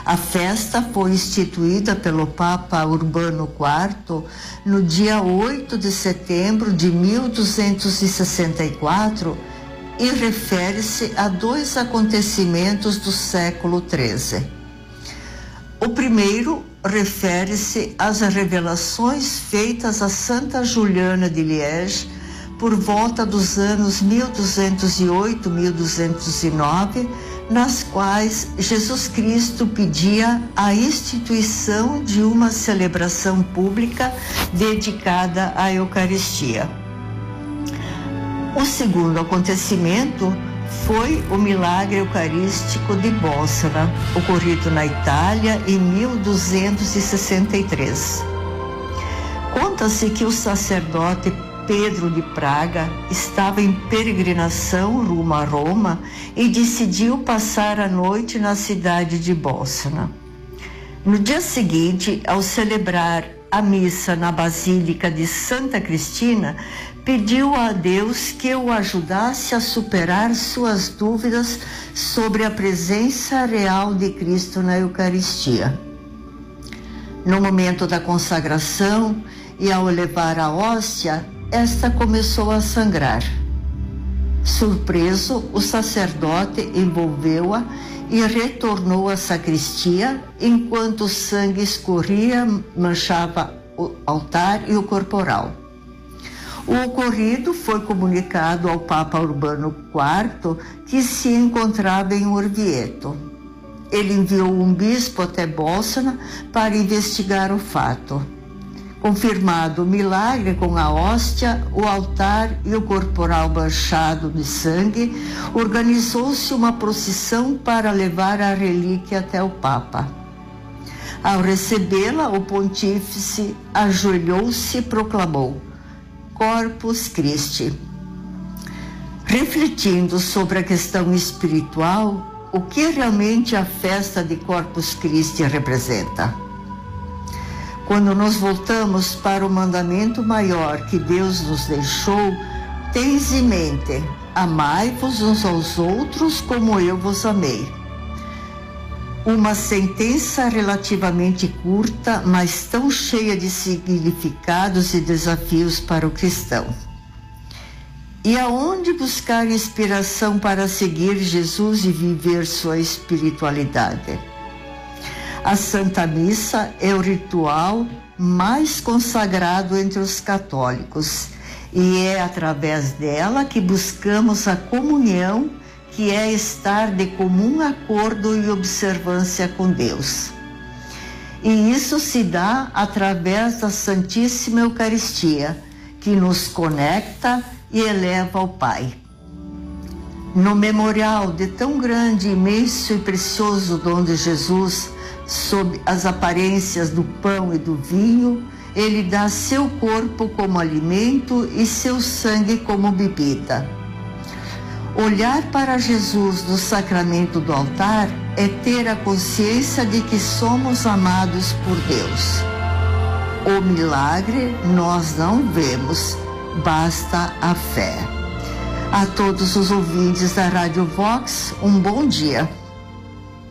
A festa foi instituída pelo Papa Urbano IV no dia 8 de setembro de 1264 e refere-se a dois acontecimentos do século XIII. O primeiro refere-se às revelações feitas a Santa Juliana de Liege por volta dos anos 1208-1209, nas quais Jesus Cristo pedia a instituição de uma celebração pública dedicada à Eucaristia. O segundo acontecimento foi o milagre eucarístico de Bosra, ocorrido na Itália em 1263. Conta-se que o sacerdote Pedro de Praga estava em peregrinação rumo a Roma e decidiu passar a noite na cidade de Bosra. No dia seguinte, ao celebrar a missa na Basílica de Santa Cristina, pediu a Deus que o ajudasse a superar suas dúvidas sobre a presença real de Cristo na Eucaristia. No momento da consagração e ao levar a hóstia, esta começou a sangrar. Surpreso, o sacerdote envolveu-a e retornou à sacristia, enquanto o sangue escorria, manchava o altar e o corporal. O ocorrido foi comunicado ao Papa Urbano IV, que se encontrava em Orvieto. Ele enviou um bispo até Bosra para investigar o fato. Confirmado o milagre com a hóstia, o altar e o corporal manchado de sangue, organizou-se uma procissão para levar a relíquia até o Papa. Ao recebê-la, o pontífice ajoelhou-se e proclamou: Corpus Christi. Refletindo sobre a questão espiritual, o que realmente a festa de Corpus Christi representa? Quando nos voltamos para o mandamento maior que Deus nos deixou, tens em mente: amai-vos uns aos outros como eu vos amei. Uma sentença relativamente curta, mas tão cheia de significados e desafios para o cristão. E aonde buscar inspiração para seguir Jesus e viver sua espiritualidade? A Santa Missa é o ritual mais consagrado entre os católicos e é através dela que buscamos a comunhão, que é estar de comum acordo e observância com Deus. E isso se dá através da Santíssima Eucaristia, que nos conecta e eleva ao Pai. No memorial de tão grande, imenso e precioso dom de Jesus, sob as aparências do pão e do vinho, ele dá seu corpo como alimento e seu sangue como bebida. Olhar para Jesus no sacramento do altar é ter a consciência de que somos amados por Deus. O milagre nós não vemos, basta a fé. A todos os ouvintes da Rádio Vox, um bom dia.